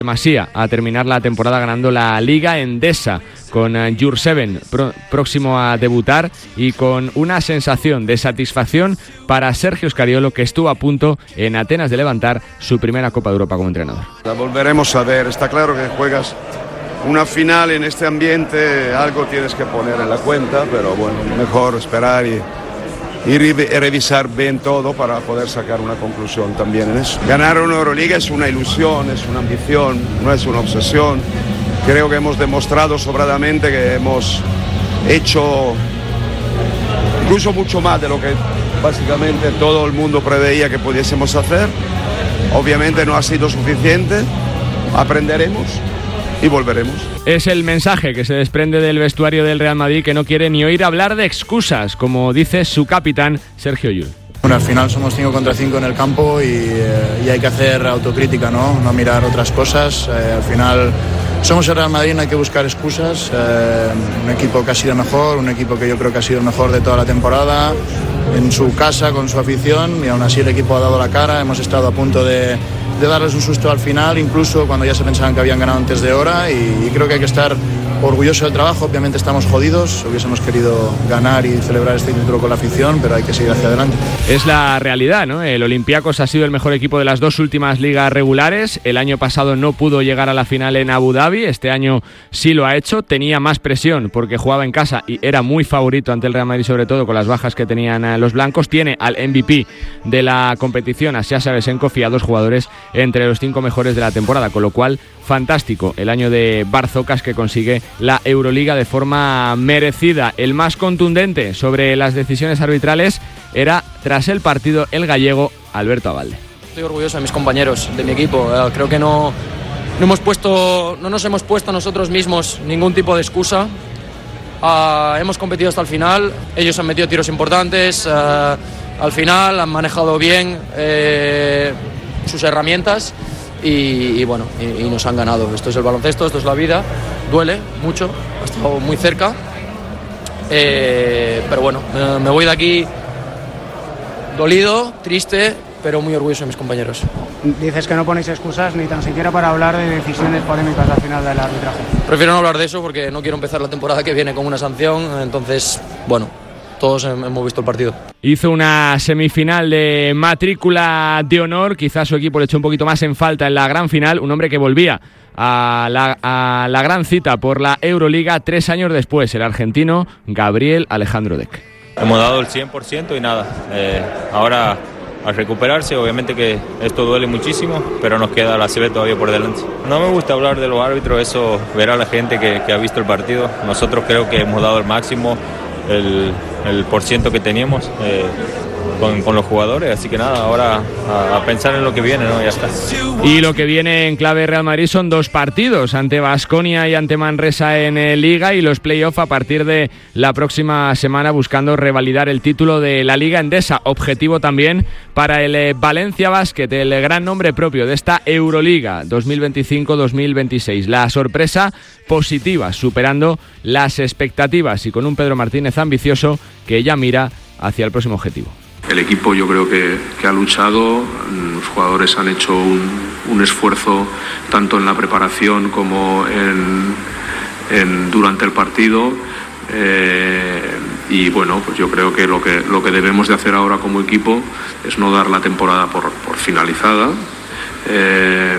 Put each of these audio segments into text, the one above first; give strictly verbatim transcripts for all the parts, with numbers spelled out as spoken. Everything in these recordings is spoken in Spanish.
Masía a terminar la temporada ganando la Liga Endesa con Jurseven pro- próximo a debutar y con una sensación de satisfacción para Sergio Scariolo, que estuvo a punto en Atenas de levantar su primera Copa de Europa como entrenador. La volveremos a ver, está claro que juegas una final en este ambiente, algo tienes que poner en la cuenta, pero bueno, mejor esperar y y revisar bien todo para poder sacar una conclusión también en eso. Ganar una Euroliga es una ilusión, es una ambición, no es una obsesión. Creo que hemos demostrado sobradamente que hemos hecho incluso mucho más de lo que básicamente todo el mundo preveía que pudiésemos hacer. Obviamente no ha sido suficiente, aprenderemos y volveremos. Es el mensaje que se desprende del vestuario del Real Madrid, que no quiere ni oír hablar de excusas, como dice su capitán Sergio Llull. Bueno, al final somos cinco contra cinco en el campo y, eh, y hay que hacer autocrítica, ¿no? No mirar otras cosas. Eh, al final somos el Real Madrid, no hay que buscar excusas. Eh, un equipo que ha sido mejor, un equipo que yo creo que ha sido el mejor de toda la temporada, en su casa, con su afición, y aún así el equipo ha dado la cara. Hemos estado a punto de, de darles un susto al final, incluso cuando ya se pensaban que habían ganado antes de hora, y, y creo que hay que estar orgulloso del trabajo. Obviamente estamos jodidos, hubiésemos querido ganar y celebrar este título con la afición, pero hay que seguir hacia adelante. Es la realidad, ¿no? El Olympiacos ha sido el mejor equipo de las dos últimas ligas regulares. El año pasado no pudo llegar a la final en Abu Dhabi, este año sí lo ha hecho. Tenía más presión porque jugaba en casa y era muy favorito ante el Real Madrid, sobre todo con las bajas que tenían los blancos. Tiene al M V P de la competición, a Sasha Vesenkov, y a dos jugadores entre los cinco mejores de la temporada, con lo cual fantástico el año de Barzocas, que consigue la Euroliga de forma merecida. El más contundente sobre las decisiones arbitrales era, tras el partido, el gallego Alberto Abalde. Estoy orgulloso de mis compañeros, de mi equipo. Creo que no, no, hemos puesto, no nos hemos puesto nosotros mismos ningún tipo de excusa. Uh, hemos competido hasta el final, ellos han metido tiros importantes, uh, al final han manejado bien eh, sus herramientas y, y bueno, y, y nos han ganado. Esto es el baloncesto, esto es la vida, duele mucho, ha estado muy cerca, eh, pero bueno, me, me voy de aquí dolido, triste, pero muy orgulloso de mis compañeros. Dices que no ponéis excusas ni tan siquiera para hablar de decisiones polémicas al final del arbitraje. Prefiero no hablar de eso porque no quiero empezar la temporada que viene con una sanción, entonces, bueno, todos hemos visto el partido. Hizo una semifinal de matrícula de honor, quizás su equipo le echó un poquito más en falta en la gran final, un hombre que volvía a la, a la gran cita por la Euroliga tres años después, el argentino Gabriel Alejandro Deck. Hemos dado el cien por ciento y nada, eh, ahora a recuperarse. Obviamente que esto duele muchísimo, pero nos queda la C B todavía por delante. No me gusta hablar de los árbitros, eso verá la gente que, que ha visto el partido. Nosotros creo que hemos dado el máximo, el, el por ciento que teníamos eh, con, con los jugadores, así que nada, ahora a, a pensar en lo que viene, ¿no? Ya está. Y lo que viene en clave Real Madrid son dos partidos, ante Baskonia y ante Manresa en eh, Liga, y los play-off a partir de la próxima semana, buscando revalidar el título de la Liga Endesa. Objetivo también para el eh, Valencia Basket, el eh, gran nombre propio de esta Euroliga dos mil veinticinco dos mil veintiséis. La sorpresa positiva, superando las expectativas y con un Pedro Martínez ambicioso que ya mira hacia el próximo objetivo. El equipo yo creo que, que ha luchado, los jugadores han hecho un, un esfuerzo tanto en la preparación como en, en durante el partido, eh, y bueno, pues yo creo que lo que lo que debemos de hacer ahora como equipo es no dar la temporada por, por finalizada, eh,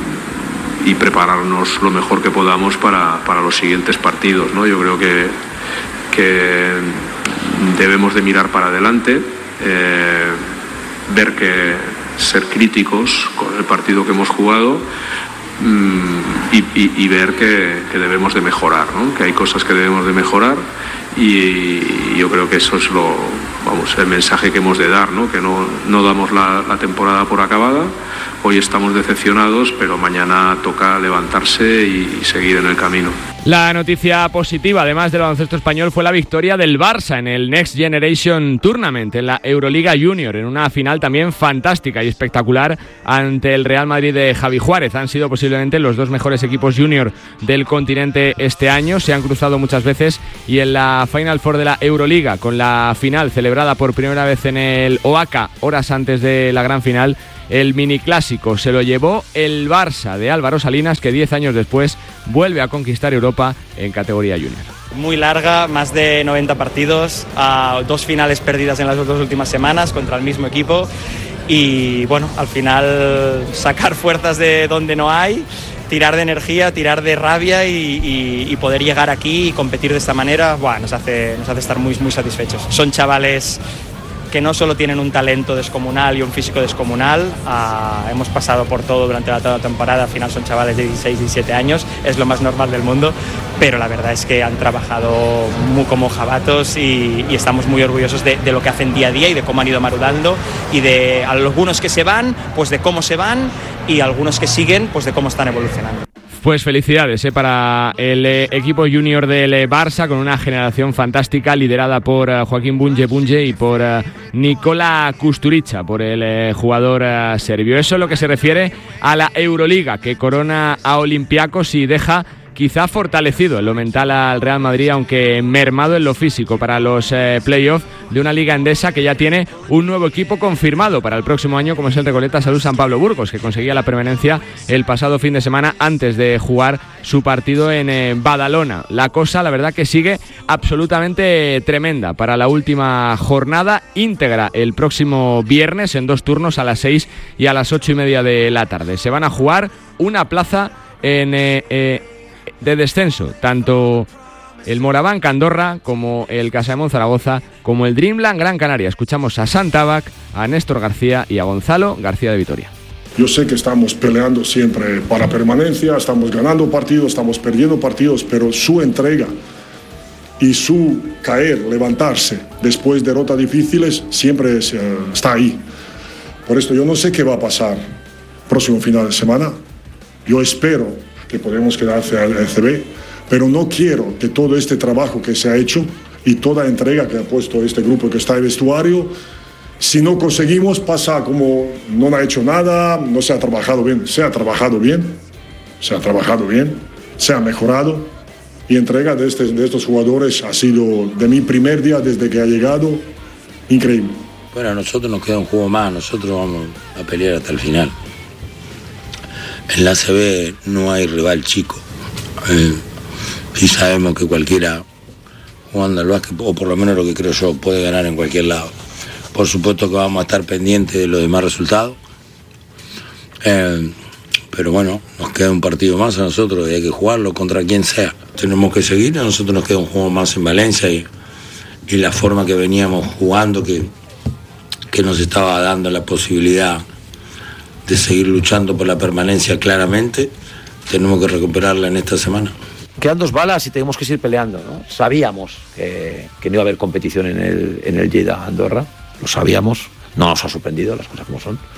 y prepararnos lo mejor que podamos para, para los siguientes partidos, ¿no? Yo creo que, que debemos de mirar para adelante, eh, ver que ser críticos con el partido que hemos jugado, mmm, y, y, y ver que, que debemos de mejorar, ¿no? Que hay cosas que debemos de mejorar, y, y yo creo que eso es lo, vamos, el mensaje que hemos de dar, ¿no? Que no, no damos la, la temporada por acabada. Hoy estamos decepcionados, pero mañana toca levantarse y, y seguir en el camino. La noticia positiva, además del baloncesto español, fue la victoria del Barça en el Next Generation Tournament, en la Euroliga Junior, en una final también fantástica y espectacular ante el Real Madrid de Javi Juárez. Han sido posiblemente los dos mejores equipos junior del continente este año, se han cruzado muchas veces, y en la Final Four de la Euroliga, con la final celebrada por primera vez en el Oaca horas antes de la gran final, El miniclásico se lo llevó el Barça de Álvaro Salinas, que diez años después vuelve a conquistar Europa en categoría junior. Muy larga, más de noventa partidos, uh, dos finales perdidas en las dos últimas semanas contra el mismo equipo y bueno, al final sacar fuerzas de donde no hay, tirar de energía, tirar de rabia y, y, y poder llegar aquí y competir de esta manera, bueno, nos hace, nos hace estar muy, muy satisfechos. Son chavales que no solo tienen un talento descomunal y un físico descomunal, uh, hemos pasado por todo durante la toda la temporada, al final son chavales de dieciséis, diecisiete años, es lo más normal del mundo, pero la verdad es que han trabajado muy como jabatos y, y estamos muy orgullosos de, de lo que hacen día a día y de cómo han ido madurando y de algunos que se van, pues de cómo se van y algunos que siguen, pues de cómo están evolucionando. Pues felicidades eh, para el eh, equipo junior del eh, Barça, con una generación fantástica liderada por eh, Joaquín Bunge Bunge y por eh, Nikola Kusturica, por el eh, jugador eh, serbio. Eso es lo que se refiere a la Euroliga, que corona a Olympiacos y deja quizá fortalecido en lo mental al Real Madrid, aunque mermado en lo físico para los eh, playoffs de una liga endesa que ya tiene un nuevo equipo confirmado para el próximo año, como es el Recoleta Salud San Pablo Burgos, que conseguía la permanencia el pasado fin de semana antes de jugar su partido en eh, Badalona. La cosa, la verdad, que sigue absolutamente tremenda para la última jornada íntegra el próximo viernes en dos turnos, a las seis y a las ocho y media de la tarde. Se van a jugar una plaza en eh, eh, de descenso, tanto el Moraván Andorra como el Casaemón Zaragoza como el Dreamland Gran Canaria. Escuchamos a Santabac, a Néstor García y a Gonzalo García de Vitoria. Yo sé que estamos peleando siempre para permanencia, estamos ganando partidos, estamos perdiendo partidos, pero su entrega y su caer, levantarse después de derrotas difíciles siempre está ahí. Por esto yo no sé qué va a pasar próximo final de semana. Yo espero que podemos quedarse al E C B, pero no quiero que todo este trabajo que se ha hecho y toda entrega que ha puesto este grupo que está en el vestuario, si no conseguimos, pasa como no ha hecho nada, no se ha trabajado bien. Se ha trabajado bien, se ha trabajado bien, se ha mejorado y entrega de, este, de estos jugadores ha sido, de mi primer día desde que ha llegado, increíble. Bueno, a nosotros nos queda un juego más, nosotros vamos a pelear hasta el final. En la A C B no hay rival chico. Eh, y sabemos que cualquiera jugando al básquet, o por lo menos lo que creo yo, puede ganar en cualquier lado. Por supuesto que vamos a estar pendientes de los demás resultados. Eh, pero bueno, nos queda un partido más a nosotros y hay que jugarlo contra quien sea. Tenemos que seguir, a nosotros nos queda un juego más en Valencia y, y la forma que veníamos jugando, que, que nos estaba dando la posibilidad de seguir luchando por la permanencia claramente, tenemos que recuperarla en esta semana. Quedan dos balas y tenemos que seguir peleando, ¿no? Sabíamos que, que no iba a haber competición en el, en el Lleida Andorra, lo sabíamos, no nos ha sorprendido, las cosas como son,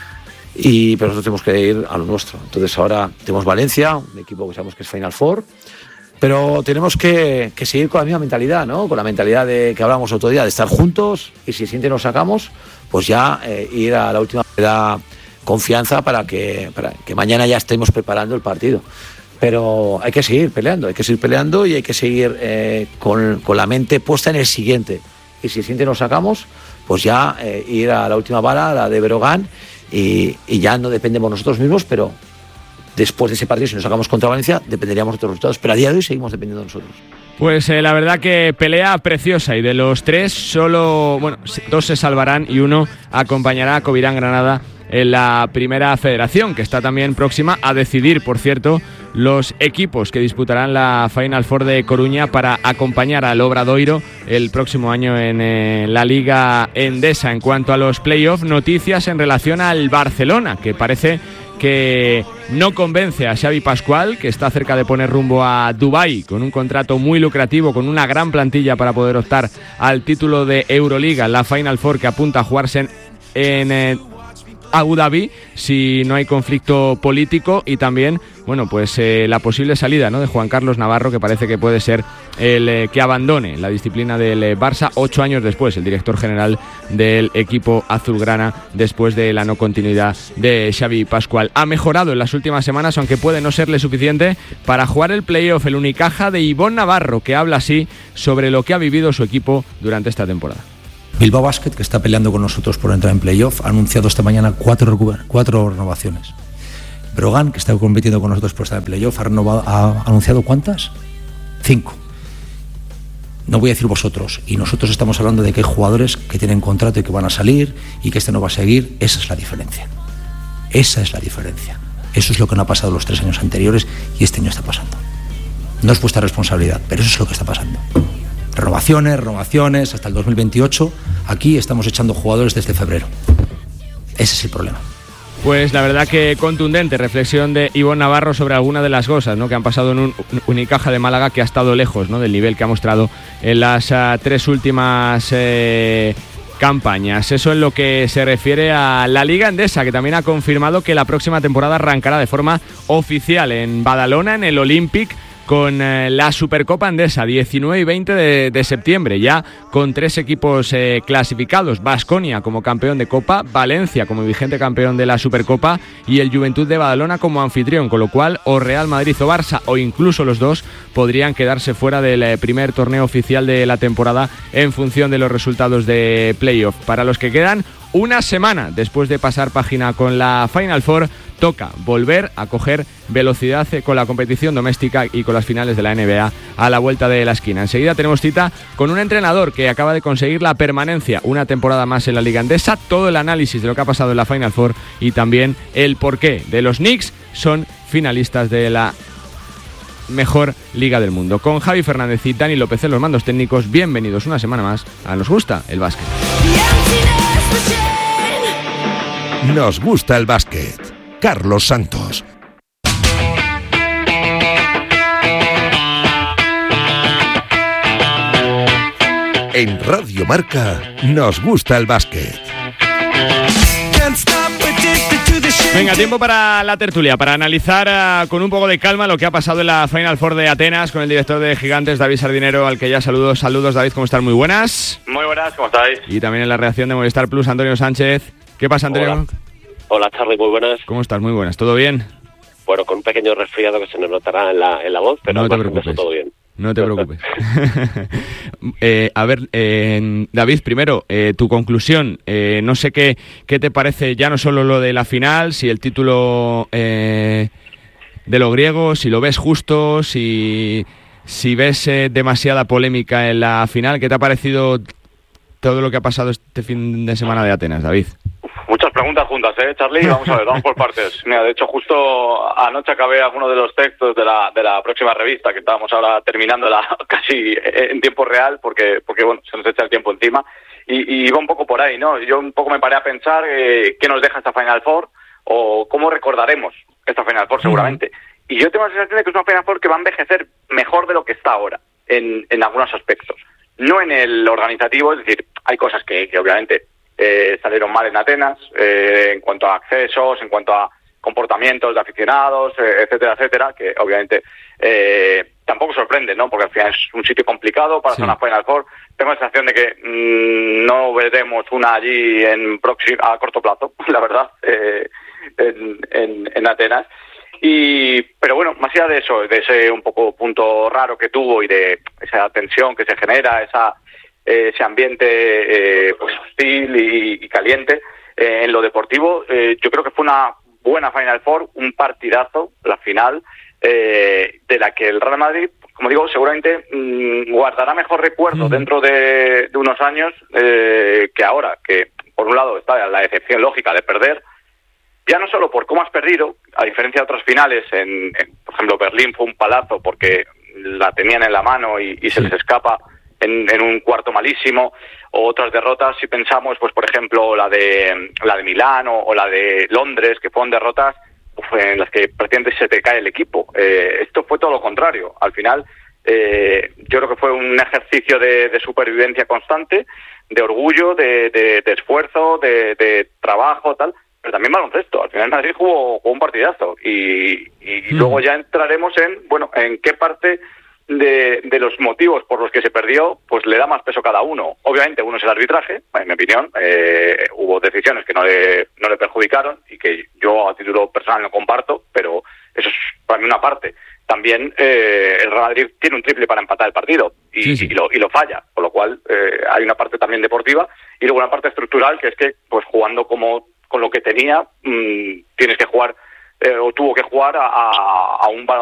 y, pero nosotros tenemos que ir a lo nuestro. Entonces ahora tenemos Valencia, un equipo que sabemos que es Final Four, pero tenemos que, que seguir con la misma mentalidad, ¿no? Con la mentalidad de que hablábamos otro día, de estar juntos, y si el siguiente nos sacamos, pues ya eh, ir a la última edad, confianza para que, para que mañana ya estemos preparando el partido. Pero hay que seguir peleando, hay que seguir peleando y hay que seguir eh, con, con la mente puesta en el siguiente. Y si el siguiente nos sacamos, pues ya eh, ir a la última bala, la de Berogán, y, y ya no dependemos nosotros mismos, pero después de ese partido, si nos sacamos contra Valencia, dependeríamos de otros resultados. Pero a día de hoy seguimos dependiendo de nosotros. Pues eh, la verdad que pelea preciosa, y de los tres solo, bueno, dos se salvarán y uno acompañará a Covirán Granada en la primera federación, que está también próxima a decidir, por cierto, los equipos que disputarán la Final Four de Coruña para acompañar al Obradoiro el próximo año en eh, la Liga Endesa. En cuanto a los playoffs, noticias en relación al Barcelona, que parece que no convence a Xavi Pascual, que está cerca de poner rumbo a Dubái con un contrato muy lucrativo, con una gran plantilla para poder optar al título de Euroliga, la Final Four que apunta a jugarse en, en eh, Abu Dhabi, si no hay conflicto político, y también, bueno, pues eh, la posible salida, ¿no?, de Juan Carlos Navarro, que parece que puede ser el eh, que abandone la disciplina del eh, Barça ocho años después, el director general del equipo azulgrana, después de la no continuidad de Xavi Pascual. Ha mejorado en las últimas semanas, aunque puede no serle suficiente para jugar el playoff, el Unicaja de Ivonne Navarro, que habla así sobre lo que ha vivido su equipo durante esta temporada. Bilbao Basket, que está peleando con nosotros por entrar en playoff, ha anunciado esta mañana cuatro, cuatro renovaciones. Brogan, que está compitiendo con nosotros por estar en playoff, ha, renovado, ha anunciado ¿cuántas? Cinco. No voy a decir vosotros, y nosotros estamos hablando de que hay jugadores que tienen contrato y que van a salir y que este no va a seguir. Esa es la diferencia. Esa es la diferencia. Eso es lo que no ha pasado los tres años anteriores y este año está pasando. No es vuestra responsabilidad, pero eso es lo que está pasando. Renovaciones, renovaciones, hasta el dos mil veintiocho. Aquí estamos echando jugadores desde febrero. Ese es el problema. Pues la verdad que contundente reflexión de Ivonne Navarro sobre algunas de las cosas, ¿no?, que han pasado en un Unicaja de Málaga que ha estado lejos, ¿no?, del nivel que ha mostrado en las uh, tres últimas eh, campañas. Eso en lo que se refiere a la Liga Endesa, que también ha confirmado que la próxima temporada arrancará de forma oficial en Badalona, en el Olympic, con eh, la Supercopa Endesa, diecinueve y veinte de, de septiembre, ya con tres equipos eh, clasificados: Baskonia como campeón de Copa, Valencia como vigente campeón de la Supercopa y el Juventud de Badalona como anfitrión, con lo cual o Real Madrid o Barça, o incluso los dos, podrían quedarse fuera del eh, primer torneo oficial de la temporada en función de los resultados de playoff. Para los que quedan una semana después de pasar página con la Final Four, toca volver a coger velocidad con la competición doméstica y con las finales de la N B A a la vuelta de la esquina. Enseguida tenemos cita con un entrenador que acaba de conseguir la permanencia una temporada más en la Liga Endesa, todo el análisis de lo que ha pasado en la Final Four y también el porqué de los Knicks son finalistas de la mejor liga del mundo. Con Javi Fernández y Dani López en los mandos técnicos, bienvenidos una semana más a Nos Gusta el Básquet. Nos gusta el básquet. Carlos Santos. En Radio Marca, nos gusta el básquet. Venga, tiempo para la tertulia, para analizar uh, con un poco de calma lo que ha pasado en la Final Four de Atenas con el director de Gigantes, David Sardinero, al que ya saludo. Saludos, David, ¿cómo estás? Muy buenas. Muy buenas, ¿cómo estáis? Y también en la redacción de Movistar Plus, Antonio Sánchez. ¿Qué pasa, Antonio? Hola, Hola Charly, muy buenas. ¿Cómo estás? Muy buenas, ¿todo bien? Bueno, con un pequeño resfriado que se nos notará en la, en la voz, pero no te más preocupes. eso todo bien. No te preocupes. eh, a ver, eh, David, primero, eh, tu conclusión. Eh, no sé qué, qué te parece ya no solo lo de la final, si el título eh, de los griegos, si lo ves justo, si, si ves eh, demasiada polémica en la final. ¿Qué te ha parecido todo lo que ha pasado este fin de semana de Atenas, David? Muchas preguntas juntas, ¿eh, Charly? Vamos a ver, vamos por partes. Mira, de hecho, justo anoche acabé algunos de los textos de la de la próxima revista, que estábamos ahora terminando la, casi en tiempo real, porque, porque bueno, se nos echa el tiempo encima, y, y va un poco por ahí, ¿no? Yo un poco me paré a pensar eh, qué nos deja esta Final Four, o cómo recordaremos esta Final Four, seguramente. Y yo tengo la sensación de que es una Final Four que va a envejecer mejor de lo que está ahora, en, en algunos aspectos. No en el organizativo, es decir, hay cosas que, que obviamente... Eh, salieron mal en Atenas, eh, en cuanto a accesos, en cuanto a comportamientos de aficionados, eh, etcétera, etcétera, que obviamente eh, tampoco sorprende, ¿no? Porque al final es un sitio complicado para sí. hacer una Final Four. Tengo la sensación de que mmm, no veremos una allí en próximo, a corto plazo, la verdad, eh, en, en, en Atenas. Y, pero bueno, más allá de eso, de ese un poco punto raro que tuvo y de esa tensión que se genera, esa ese ambiente eh, pues hostil y, y caliente eh, en lo deportivo, eh, yo creo que fue una buena Final Four, un partidazo, la final, eh, de la que el Real Madrid, como digo, seguramente mmm, guardará mejor recuerdo uh-huh. dentro de, de unos años eh, que ahora, que por un lado está la decepción lógica de perder, ya no solo por cómo has perdido, a diferencia de otras finales, en, en por ejemplo Berlín fue un palazo porque la tenían en la mano y, y se les escapa En, en un cuarto malísimo, o otras derrotas, si pensamos, pues por ejemplo, la de la de Milán o, o la de Londres, que fueron derrotas pues, en las que prácticamente se te cae el equipo. Eh, esto fue todo lo contrario. Al final, eh, yo creo que fue un ejercicio de, de supervivencia constante, de orgullo, de, de, de esfuerzo, de, de trabajo, tal, pero también baloncesto. Al final Madrid jugó, jugó un partidazo y, y mm. luego ya entraremos en, bueno, en qué parte De, de los motivos por los que se perdió, pues le da más peso cada uno. Obviamente uno es el arbitraje, en mi opinión, eh, hubo decisiones que no le, no le perjudicaron y que yo a título personal no comparto, pero eso es para mí una parte. también eh, el Real Madrid tiene un triple para empatar el partido y, sí, sí. y, lo, y lo falla, con lo cual eh, hay una parte también deportiva y luego una parte estructural, que es que pues jugando como con lo que tenía, mmm, tienes que jugar eh, o tuvo que jugar a, a un balón